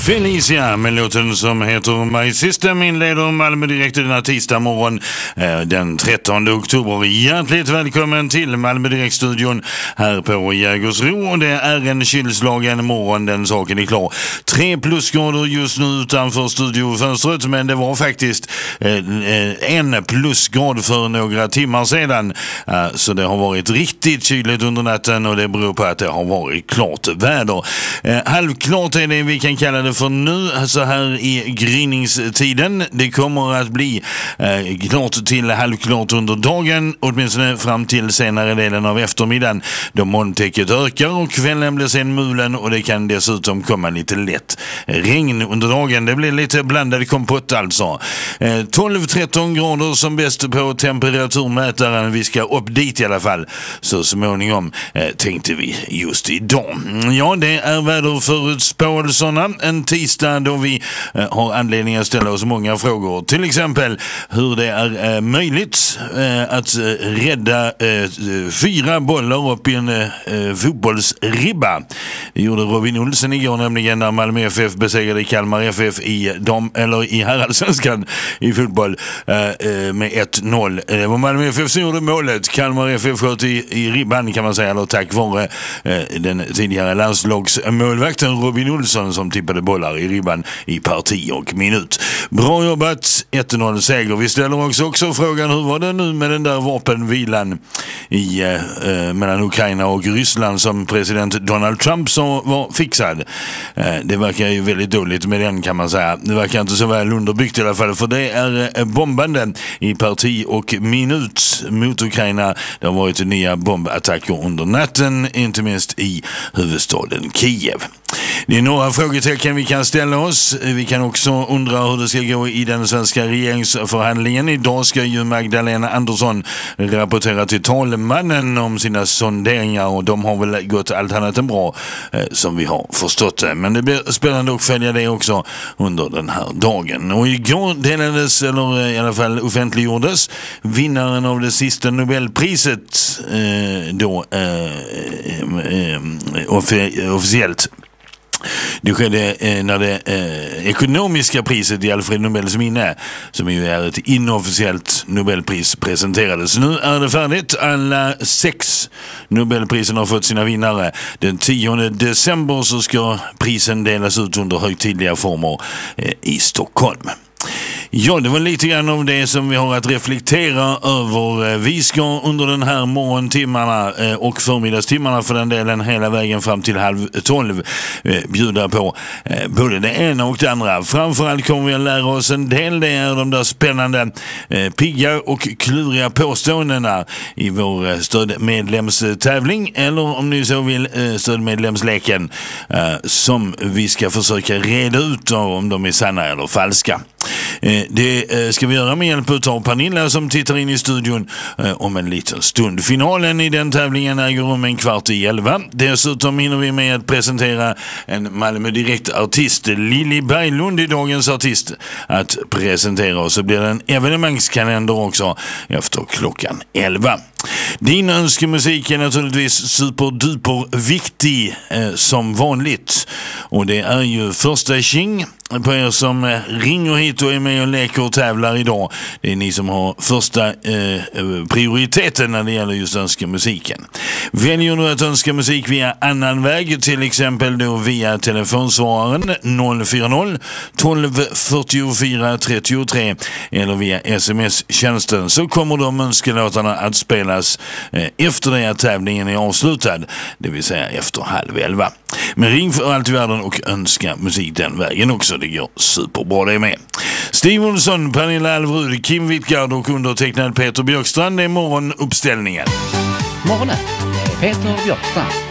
Felicia med låten som heter My System inleder Malmö direkt den här tisdag morgon den 13 oktober. Hjärtligt välkommen till Malmö Direkt-studion här på Jägersro, och det är en kylslagen morgon, den saken är klar. 3 plusgrader just nu utanför studiofönstret, men det var faktiskt 1 plusgrad för några timmar sedan, så det har varit riktigt kyligt under natten, och det beror på att det har varit klart väder. Halvklart är det vi kan kalla det för nu, så här i gryningstiden. Det kommer att bli klart till halvklart under dagen, åtminstone fram till senare delen av eftermiddagen, då molntäcket ökar och kvällen blir sen mulen, och det kan dessutom komma lite lätt regn under dagen. Det blir lite blandad kompott alltså. 12-13 grader som bäst på temperaturmätaren. Vi ska upp dit i alla fall så småningom, tänkte vi just idag. Ja, det är väderförutspåelserna en tisdag då vi har anledning att ställa oss många frågor. Till exempel hur det är möjligt att rädda 4 bollar upp i en fotbollsribba. Det gjorde Robin Olsen igår, nämligen när Malmö FF besegrade Kalmar FF i herrallsvenskan i fotboll med 1-0. Det var Malmö FF som gjorde målet. Kalmar FF sköt i ribban, kan man säga, eller tack vare den tidigare landslagsmålvakten Robin Olsson som tippade bollar i ribban i parti och minut. Bra jobbat, 1-0 seger. Vi ställer också frågan, hur var det nu med den där vapenvilan mellan Ukraina och Ryssland som president Donald Trump som var fixad? Det verkar ju väldigt dåligt med den, kan man säga. Det verkar inte så väl underbyggt i alla fall, för det är bombande i parti och minut mot Ukraina. Det har varit nya bombattacker under natten, inte minst i huvudstaden Kiev. Det är några frågetecken vi kan ställa oss. Vi kan också undra hur det ska gå i den svenska regeringsförhandlingen. Idag ska ju Magdalena Andersson rapportera till talmannen om sina sonderingar, och de har väl gått allt annat än bra, som vi har förstått det. Men det blir spännande att följa det också under den här dagen. Och igår delades, eller i alla fall offentliggjordes, vinnaren av det sista Nobelpriset officiellt. Det skedde när det ekonomiska priset i Alfred Nobels minne, som ju är ett inofficiellt Nobelpris, presenterades. Nu är det färdigt. Alla 6 Nobelprisen har fått sina vinnare. Den 10 december så ska prisen delas ut under högtidliga former i Stockholm. Ja, det var lite grann av det som vi har att reflektera över. Vi ska under den här morgontimmarna och förmiddagstimmarna för den delen hela vägen fram till 11:30 bjuda på både det ena och det andra. Framförallt kommer vi att lära oss en del. Det är de där spännande, pigga och kluriga påståendena i vår stödmedlemstävling, eller om ni så vill stödmedlemsleken, som vi ska försöka reda ut om de är sanna eller falska. Det ska vi göra med hjälp av Pernilla som tittar in i studion om en liten stund. Finalen i den tävlingen äger rum 11:15. Dessutom hinner vi med att presentera en Malmö Direkt-artist, Lili Berglund, i dagens artist att presentera, och så blir det en evenemangskalender också efter klockan 11. Din önskemusik är naturligtvis superduper viktig som vanligt, och det är ju första tjing på er som ringer hit och är med och leker och tävlar idag. Det är ni som har första prioriteten när det gäller just önskemusiken. Väljer du att önska musik via annan väg, till exempel då via telefonsvararen 040 12 44 33 eller via sms-tjänsten, så kommer de önskelåtarna att spelas efter det att tävlingen är avslutad, det vill säga efter 10:30. Men ring för allt i världen och önska musik den vägen också. Det går superbra det med. Steve Olsson, Pernilla Alvrud, Kim Wittgard och undertecknad Peter Björkstrand. Det är morgonuppställningen. Morgonen med Peter Björkstrand.